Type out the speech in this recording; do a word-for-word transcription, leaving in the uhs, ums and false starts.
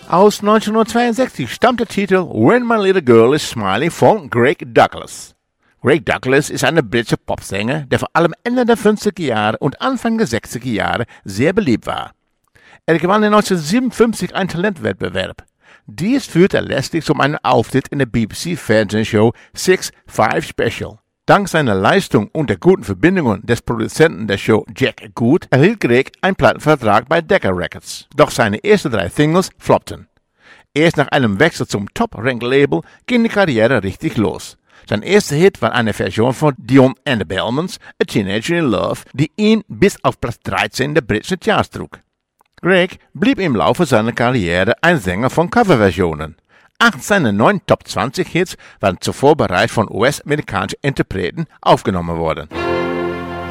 Aus neunzehnhundertzweiundsechzig stammt der Titel When My Little Girl Is Smiling von Greg Douglas. Greg Douglas ist ein britischer Popsänger, der vor allem Ende der fünfziger Jahre und Anfang der sechziger Jahre sehr beliebt war. Er gewann neunzehnhundertsiebenundfünfzig einen Talentwettbewerb. Dies führte letztlich zu einem Auftritt in der B B C-Fernsehshow Six Five Special. Dank seiner Leistung und der guten Verbindungen des Produzenten der Show Jack Good erhielt Greg einen Plattenvertrag bei Decca Records. Doch seine ersten drei Singles floppten. Erst nach einem Wechsel zum Top-Rank-Label ging die Karriere richtig los. Sein erster Hit war eine Version von Dion and the Bellmans, A Teenager in Love, die ihn bis auf Platz dreizehn der britischen Charts trug. Greg blieb im Laufe seiner Karriere ein Sänger von Coverversionen. Acht seiner neun Top zwanzig Hits waren zuvor bereits von U S-amerikanischen Interpreten aufgenommen worden.